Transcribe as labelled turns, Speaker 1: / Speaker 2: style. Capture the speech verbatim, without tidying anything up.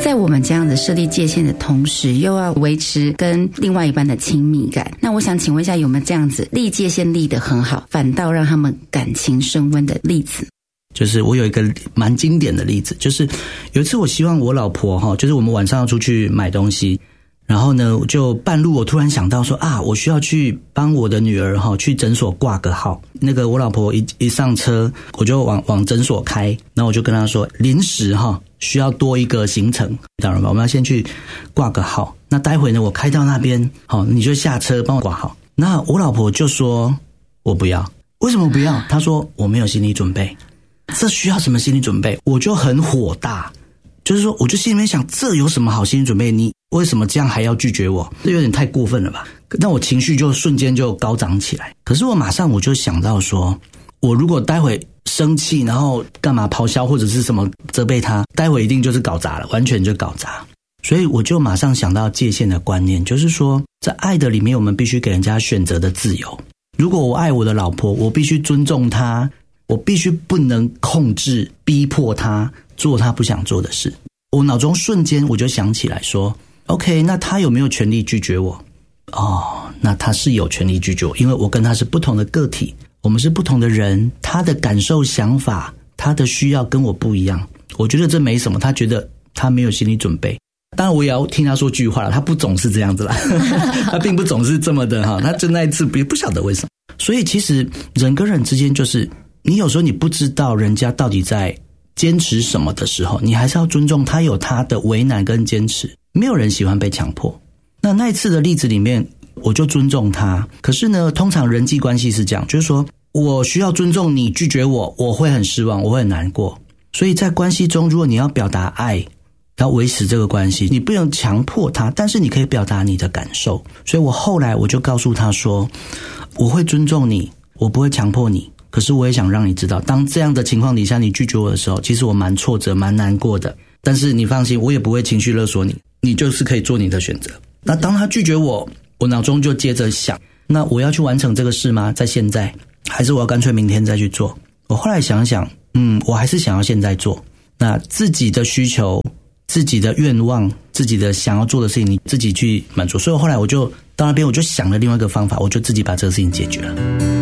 Speaker 1: 在我们这样子设立界限的同时，又要维持跟另外一半的亲密感，那我想请问一下，有没有这样子立界限立得很好，反倒让他们感情升温的例子？
Speaker 2: 就是我有一个蛮经典的例子，就是有一次我希望我老婆哈，就是我们晚上要出去买东西，然后呢就半路我突然想到说啊，我需要去帮我的女儿哈去诊所挂个号。那个我老婆一一上车，我就往往诊所开，然后我就跟她说临时哈需要多一个行程，当然吧，我们要先去挂个号。那待会呢我开到那边，好你就下车帮我挂号。那我老婆就说我不要。为什么不要？她说我没有心理准备。这需要什么心理准备？我就很火大，就是说我就心里面想，这有什么好心理准备？你为什么这样还要拒绝我？这有点太过分了吧。那我情绪就瞬间就高涨起来。可是我马上我就想到说，我如果待会生气然后干嘛咆哮或者是什么责备他，待会一定就是搞砸了，完全就搞砸。所以我就马上想到界限的观念，就是说在爱的里面我们必须给人家选择的自由。如果我爱我的老婆，我必须尊重她，我必须不能控制逼迫他做他不想做的事。我脑中瞬间我就想起来说 OK， 那他有没有权利拒绝我？哦，那他是有权利拒绝我，因为我跟他是不同的个体，我们是不同的人，他的感受想法他的需要跟我不一样。我觉得这没什么，他觉得他没有心理准备。当然我也要听他说句话了，他不总是这样子啦他并不总是这么的哈，他就那一次也不晓得为什么。所以其实人跟人之间，就是你有时候你不知道人家到底在坚持什么的时候，你还是要尊重他有他的为难跟坚持。没有人喜欢被强迫。那那一次的例子里面，我就尊重他。可是呢，通常人际关系是这样，就是说我需要尊重你拒绝我，我会很失望，我会很难过。所以在关系中，如果你要表达爱，要维持这个关系，你不能强迫他，但是你可以表达你的感受。所以我后来我就告诉他说，我会尊重你，我不会强迫你，可是我也想让你知道，当这样的情况底下你拒绝我的时候，其实我蛮挫折蛮难过的，但是你放心，我也不会情绪勒索你，你就是可以做你的选择。那当他拒绝我，我脑中就接着想，那我要去完成这个事吗？在现在，还是我要干脆明天再去做？我后来想想，嗯，我还是想要现在做。那自己的需求，自己的愿望，自己的想要做的事情，你自己去满足。所以后来我就到那边，我就想了另外一个方法，我就自己把这个事情解决了。